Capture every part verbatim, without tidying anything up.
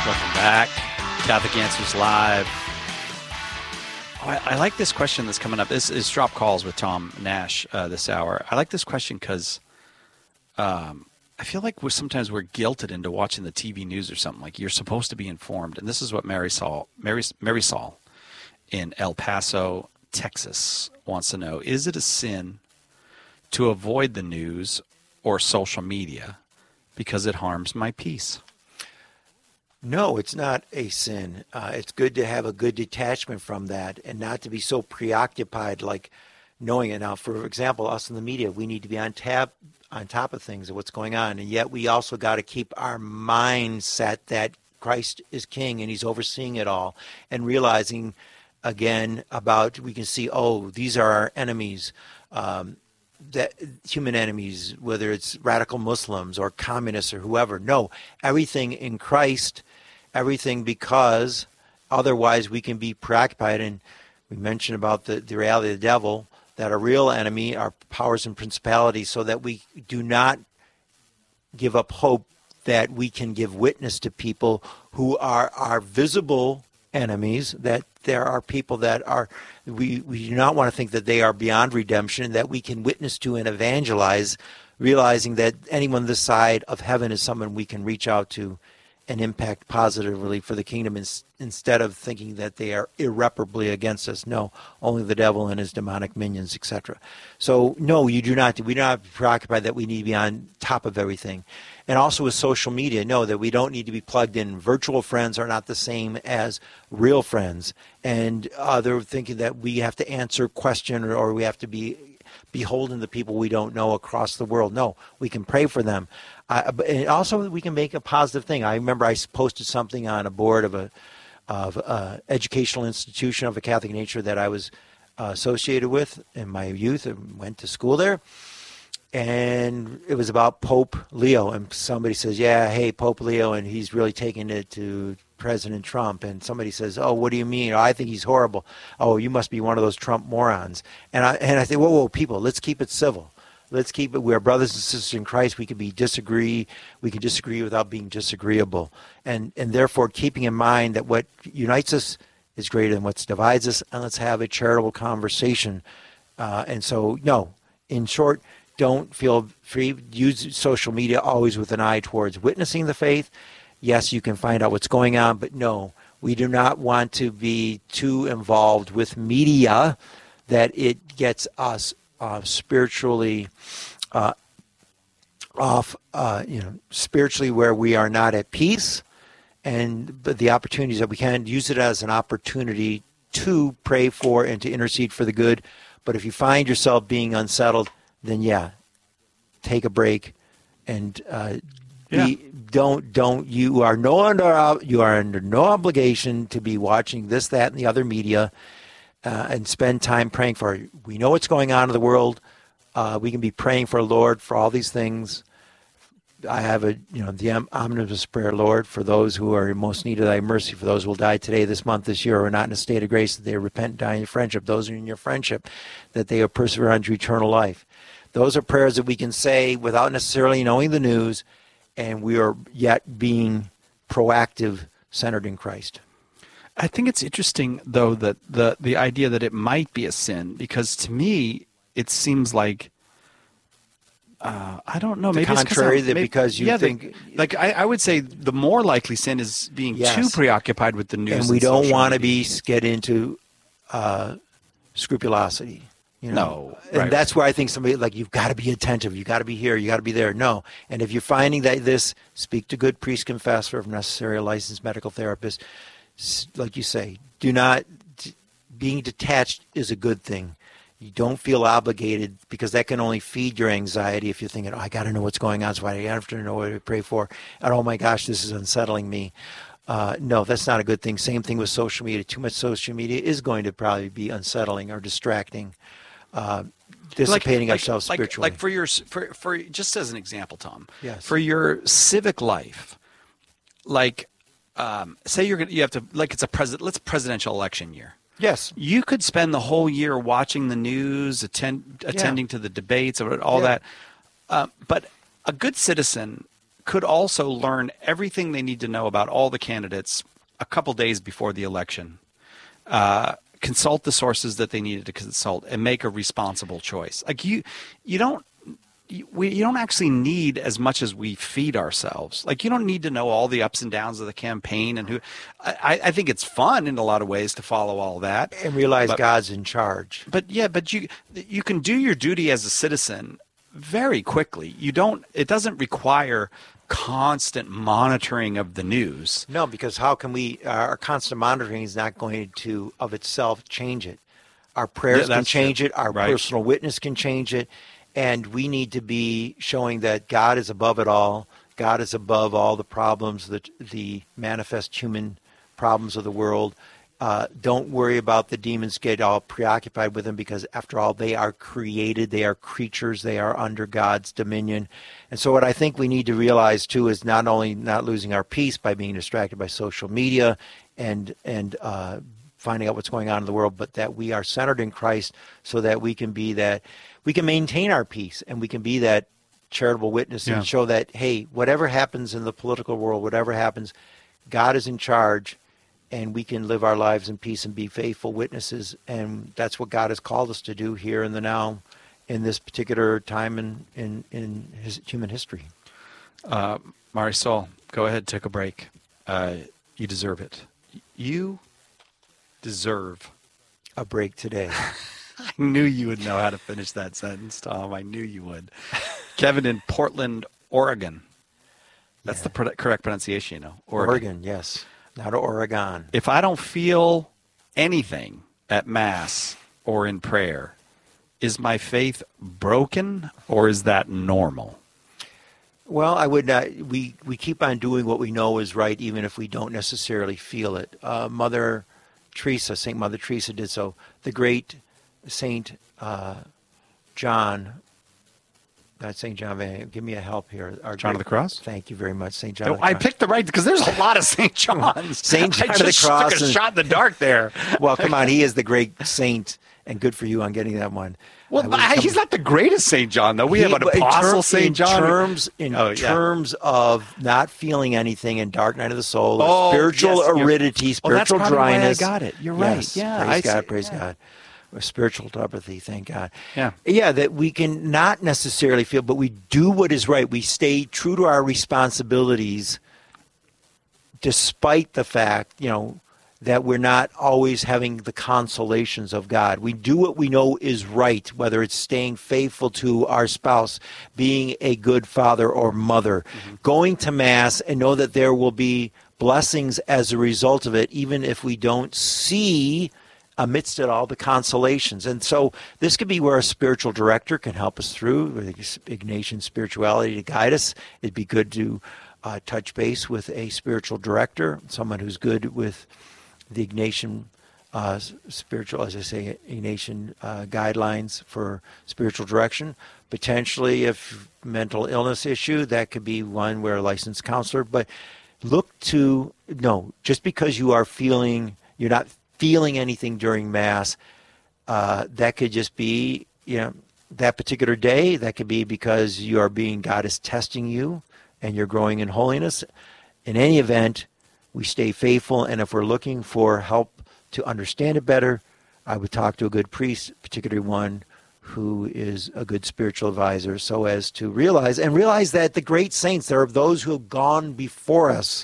Welcome back. Catholic Answers Live. Oh, I, I like this question that's coming up. This is Drop Calls with Tom Nash uh, this hour. I like this question because um, I feel like we're, sometimes we're guilted into watching the T V news or something. Like you're supposed to be informed. And this is what Mary Saul, Mary, Mary Saul in El Paso, Texas wants to know. Is it a sin to avoid the news or social media because it harms my peace? No, it's not a sin. Uh, it's good to have a good detachment from that and not to be so preoccupied like knowing it. Now, for example, us in the media, we need to be on tap, on top of things of what's going on. And yet we also got to keep our mindset that Christ is king and he's overseeing it all and realizing again about, we can see, oh, these are our enemies. Um, that human enemies, whether it's radical Muslims or communists or whoever. No, everything in Christ, everything, because otherwise we can be preoccupied. And we mentioned about the, the reality of the devil, that a real enemy are powers and principalities, so that we do not give up hope that we can give witness to people who are our visible enemies, that there are people that are, we, we do not want to think that they are beyond redemption, that we can witness to and evangelize, realizing that anyone this side of heaven is someone we can reach out to and impact positively for the kingdom, ins- instead of thinking that they are irreparably against us. No, only the devil and his demonic minions, et cetera. So no, you do not, we do not be preoccupied that we need to be on top of everything. And also with social media, know that we don't need to be plugged in. Virtual friends are not the same as real friends. And uh, they're thinking that we have to answer question or, or we have to be beholden to people we don't know across the world. No, we can pray for them. Uh, but and also we can make a positive thing. I remember I posted something on a board of a of a educational institution of a Catholic nature that I was uh, associated with in my youth and went to school there. And it was about Pope Leo, and somebody says, yeah, hey, Pope Leo, and he's really taking it to President Trump. And somebody says, oh, what do you mean? Oh, I think he's horrible. Oh, you must be one of those Trump morons. And I and I say, whoa, whoa, people, let's keep it civil. Let's keep it, we're brothers and sisters in Christ. We can be disagree, we can disagree without being disagreeable. And and therefore keeping in mind that what unites us is greater than what divides us, and let's have a charitable conversation. Uh, and so, no, in short, don't feel free. Use social media always with an eye towards witnessing the faith. Yes, you can find out what's going on, but no, we do not want to be too involved with media that it gets us uh, spiritually uh, off, uh, you know, spiritually where we are not at peace. And but the opportunities that we can use it as an opportunity to pray for and to intercede for the good. But if you find yourself being unsettled, then yeah, take a break, and uh, yeah. be, don't don't you are no under you are under no obligation to be watching this, that, and the other media, uh, and spend time praying for it. We know what's going on in the world. Uh, we can be praying for Lord for all these things. I have a you know the omnibus prayer, Lord, for those who are in most need of Thy mercy, for those who will die today, this month, this year, or not in a state of grace, that they repent, die in your friendship. Those who are in your friendship, that they will persevere unto eternal life. Those are prayers that we can say without necessarily knowing the news, and we are yet being proactive, centered in Christ. I think it's interesting, though, that the, the idea that it might be a sin, because to me, it seems like, uh, I don't know, the maybe contrary, it's that maybe, because you yeah, think... The, like, I, I would say the more likely sin is being Yes. too preoccupied with the news. And we and don't social want to media. be get into uh, scrupulosity. You know? No, And right. that's where I think somebody, like, you've got to be attentive. You've got to be here. You got to be there. No. And if you're finding that this, speak to good priest confessor, if necessary, a licensed medical therapist. S- Like you say, do not, d- being detached is a good thing. You don't feel obligated, because that can only feed your anxiety if you're thinking, oh, I got to know what's going on, so I have to know what to pray for. And oh my gosh, this is unsettling me. Uh, no, that's not a good thing. Same thing with social media. Too much social media is going to probably be unsettling or distracting, uh, dissipating like, ourselves like, spiritually. Like for your, for, for just as an example, Tom, Yes. for your civic life, like, um, say you're gonna, you have to, like it's a president, let's presidential election year. Yes. You could spend the whole year watching the news, attend, attending to the debates, or all Yeah. that. Uh, but a good citizen could also learn everything they need to know about all the candidates a couple days before the election, uh, consult the sources that they needed to consult, and make a responsible choice. Like you, you don't, you, we, you don't actually need as much as we feed ourselves. Like you don't need to know all the ups and downs of the campaign and who. I, I think it's fun in a lot of ways to follow all that and realize but, God's in charge. But yeah, but you you can do your duty as a citizen very quickly. You don't. It doesn't require constant monitoring of the news. No, because how can we, our constant monitoring is not going to, of itself, change it. Our prayers Yeah, can change true. it. Our Right. personal witness can change it. And we need to be showing that God is above it all. God is above all the problems, the, the manifest human problems of the world. Uh, don't worry about the demons, get all preoccupied with them, because after all, they are created, they are creatures, they are under God's dominion. And so what I think we need to realize too is not only not losing our peace by being distracted by social media and and uh, finding out what's going on in the world, but that we are centered in Christ so that we can be that, we can maintain our peace and we can be that charitable witness Yeah. and show that, hey, whatever happens in the political world, whatever happens, God is in charge. And we can live our lives in peace and be faithful witnesses. And that's what God has called us to do here in the now, in this particular time in, in, in his human history. Uh, Marisol, go ahead, take a break. Uh, you deserve it. You deserve. A break today. I knew you would know how to finish that sentence, Tom. I knew you would. Kevin in Portland, Oregon. That's Yeah. the pro- correct pronunciation, you know. Oregon. Oregon, yes. Now to Oregon. If I don't feel anything at Mass or in prayer, is my faith broken or is that normal? Well, I would not. We, we keep on doing what we know is right, even if we don't necessarily feel it. Uh, Mother Teresa, Saint Mother Teresa did so. The great Saint uh, John, not Saint John Van, give me a help here. Our John of great- the Cross? Thank you very much, Saint John. No, of the I Cross. picked the right, because there's a lot of Saint Johns. Saint John I of the just Cross took a and- shot in the dark there. Well, come on, he is the great saint, and good for you on getting that one. I Well, was I- com- he's not the greatest Saint John, though. We He- have an but in apostle, term- Saint John. In terms, in Oh, yeah. terms of not feeling anything in dark night of the soul, or Oh, spiritual yes, you're- aridity, Oh, that's spiritual probably why I dryness. got it. You're right. Yes, Yeah, praise I God, see. praise Yeah. God. Or spiritual apathy, thank God. Yeah. Yeah, that we can not necessarily feel, but we do what is right. We stay true to our responsibilities, despite the fact, you know, that we're not always having the consolations of God. We do what we know is right, whether it's staying faithful to our spouse, being a good father or mother, mm-hmm. going to Mass and know that there will be blessings as a result of it, even if we don't see amidst it all the consolations. And so this could be where a spiritual director can help us through, with Ignatian spirituality to guide us. It'd be good to uh, touch base with a spiritual director, someone who's good with the Ignatian uh, spiritual, as I say, Ignatian uh, guidelines for spiritual direction. Potentially, if mental illness issue, that could be one where a licensed counselor. But look to, no, just because you are feeling, you're not feeling anything during Mass, uh, that could just be, you know, that particular day. That could be because you are being, God is testing you and you're growing in holiness. In any event, we stay faithful, and if we're looking for help to understand it better, I would talk to a good priest, particularly one who is a good spiritual advisor, so as to realize, and realize that the great saints, there are those who have gone before us.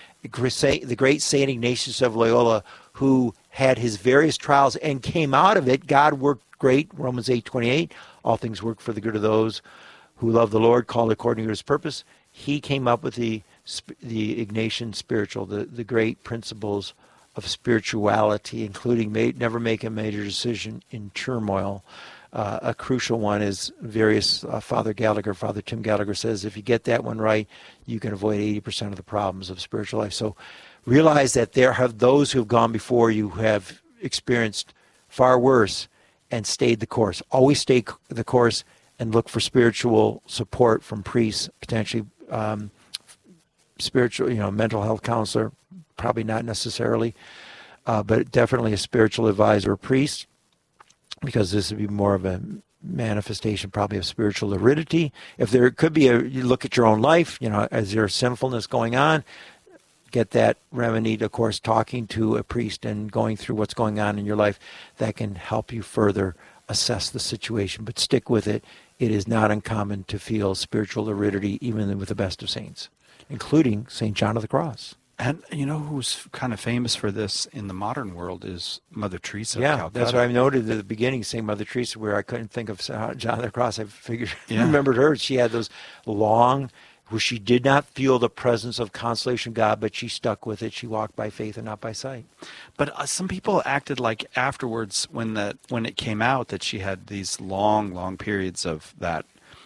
The great Saint Ignatius of Loyola, who had his various trials and came out of it. God worked great, Romans eight twenty-eight, all things work for the good of those who love the Lord, called according to his purpose. He came up with the the Ignatian spiritual, the, the great principles of spirituality, including make, never make a major decision in turmoil. Uh, a crucial one is various, uh, Father Gallagher, Father Tim Gallagher says, if you get that one right, you can avoid eighty percent of the problems of spiritual life. So realize that there have those who have gone before you who have experienced far worse and stayed the course. Always stay the course and look for spiritual support from priests, potentially um, spiritual, you know, mental health counselor, probably not necessarily, uh, but definitely a spiritual advisor or priest, because this would be more of a manifestation probably of spiritual aridity. If there could be a, you look at your own life, you know, is there sinfulness going on? Get that remedied, of course, talking to a priest and going through what's going on in your life. That can help you further assess the situation, but stick with it. It is not uncommon to feel spiritual aridity even with the best of saints, including Saint John of the Cross. And you know who's kind of famous for this in the modern world is Mother Teresa. Yeah, of Calcutta. That's what I noted at the beginning, saying Mother Teresa, where I couldn't think of John of the Cross. I figured, yeah. remembered her. She had those long, where she did not feel the presence of consolation of God, but she stuck with it. She walked by faith and not by sight. But uh, some people acted like afterwards, when the when it came out, that she had these long, long periods of that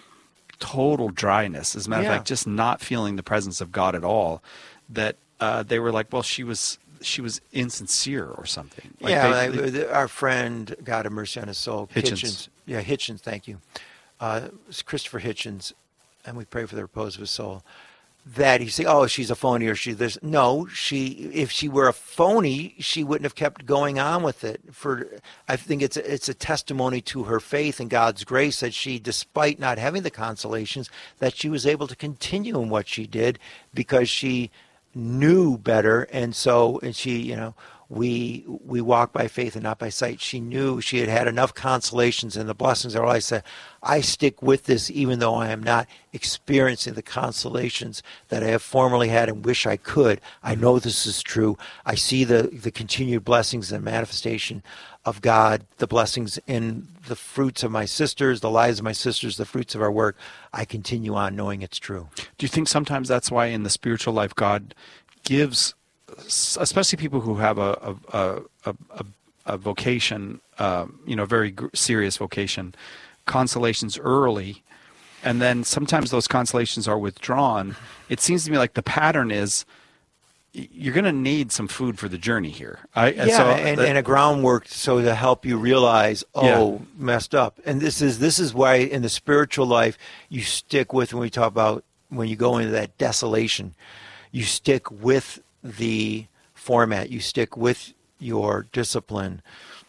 total dryness. As a matter yeah. of fact, just not feeling the presence of God at all. That uh, they were like, well, she was she was insincere or something. Like yeah, they, they, our friend, God have mercy on his soul, Hitchens. Hitchens. Yeah, Hitchens, thank you. Uh, it's Christopher Hitchens, and we pray for the repose of his soul. That he say, oh, she's a phony or she this. No, she. If she were a phony, she wouldn't have kept going on with it. For I think it's a, it's a testimony to her faith and God's grace that she, despite not having the consolations, that she was able to continue in what she did because she knew better, and so and she, you know, we we walk by faith and not by sight. She knew she had had enough consolations and the blessings of her life. Said, I stick with this even though I am not experiencing the consolations that I have formerly had and wish I could. I know this is true. I see the the continued blessings and manifestation of God, the blessings in the fruits of my sisters, the lives of my sisters, the fruits of our work. I continue on knowing it's true. Do you think sometimes that's why in the spiritual life God gives, especially people who have a a a, a, a vocation, um, you know, a very serious vocation, consolations early, and then sometimes those consolations are withdrawn? It seems to me like the pattern is you're going to need some food for the journey here. I, yeah, so and, the, and a groundwork so to help you realize, oh, yeah. messed up. And this is this is why in the spiritual life you stick with, when we talk about when you go into that desolation, you stick with the format, you stick with your discipline.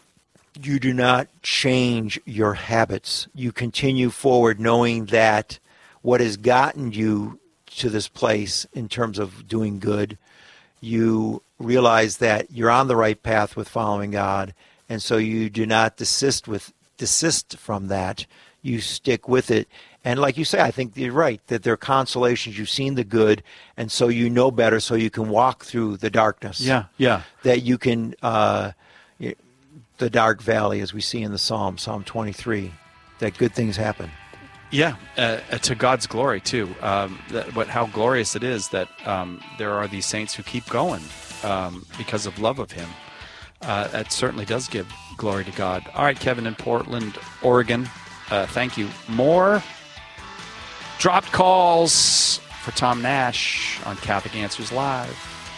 You do not change your habits. You continue forward knowing that what has gotten you to this place in terms of doing good, you realize that you're on the right path with following God, and so you do not desist with desist from that. You stick with it. And like you say, I think you're right, that there are consolations. You've seen the good, and so you know better, so you can walk through the darkness. Yeah, yeah. That you can, uh, the dark valley, as we see in the Psalm, Psalm twenty-three, that good things happen. Yeah, uh, to God's glory too. Um, that, what how glorious it is that um, there are these saints who keep going um, because of love of Him. Uh, that certainly does give glory to God. All right, Kevin in Portland, Oregon. Uh, thank you. More dropped calls for Tom Nash on Catholic Answers Live.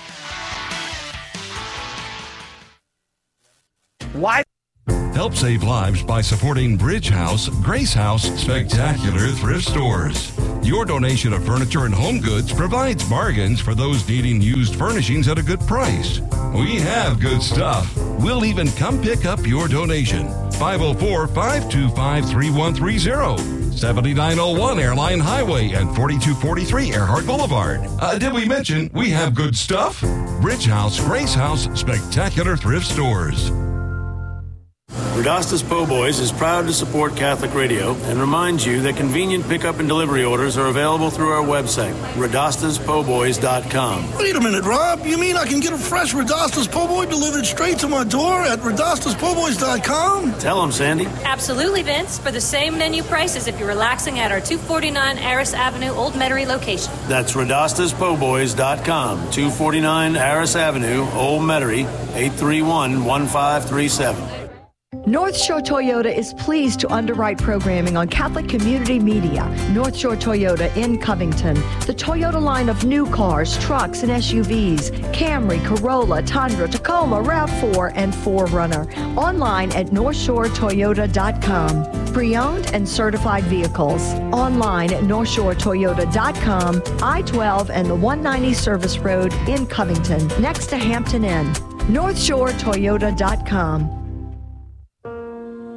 Why? Help save lives by supporting Bridge House, Grace House Spectacular Thrift Stores. Your donation of furniture and home goods provides bargains for those needing used furnishings at a good price. We have good stuff. We'll even come pick up your donation. five oh four, five two five, three one three oh, seventy-nine oh one Airline Highway and forty-two forty-three Earhart Boulevard. Uh, did we mention we have good stuff? Bridge House, Grace House Spectacular Thrift Stores. Radastas Po' Boys is proud to support Catholic Radio and reminds you that convenient pickup and delivery orders are available through our website, radastas po boys dot com. Wait a minute, Rob. You mean I can get a fresh Radastas Po' Boy delivered straight to my door at radastas po boys dot com? Tell them, Sandy. Absolutely, Vince. For the same menu prices if you're relaxing at our two forty-nine Aris Avenue, Old Metairie location. That's radastas po boys dot com, two forty-nine Aris Avenue, Old Metairie, eight three one, one five three seven. North Shore Toyota is pleased to underwrite programming on Catholic Community Media. North Shore Toyota in Covington. The Toyota line of new cars, trucks, and S U Vs. Camry, Corolla, Tundra, Tacoma, RAV four, and four runner. Online at north shore toyota dot com. Pre-owned and certified vehicles. Online at north shore toyota dot com. I twelve and the one ninety Service Road in Covington, next to Hampton Inn. north shore toyota dot com.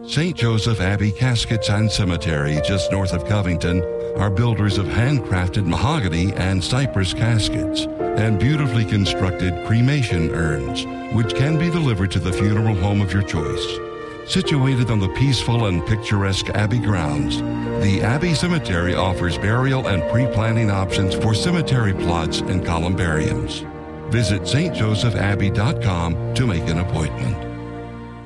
Saint Joseph Abbey Caskets and Cemetery, just north of Covington, are builders of handcrafted mahogany and cypress caskets and beautifully constructed cremation urns, which can be delivered to the funeral home of your choice. Situated on the peaceful and picturesque Abbey grounds, the Abbey Cemetery offers burial and pre-planning options for cemetery plots and columbariums. Visit S T Joseph Abbey dot com to make an appointment.